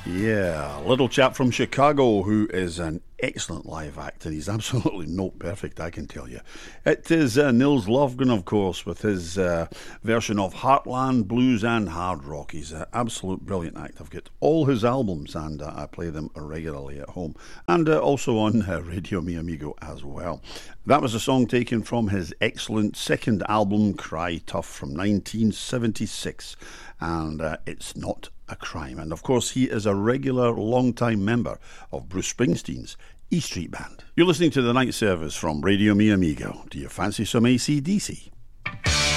Yeah, a little chap from Chicago who is an excellent live act, and he's absolutely note perfect, I can tell you. It is Nils Lofgren, of course, with his version of Heartland Blues and Hard Rock. He's an absolute brilliant act. I've got all his albums, and I play them regularly at home, and also on Radio Mi Amigo as well. That was a song taken from his excellent second album, Cry Tough, from 1976, and It's Not a Crime. And of course, he is a regular long-time member of Bruce Springsteen's E Street Band. You're listening to the night service from Radio Mi Amigo. Do you fancy some AC/DC?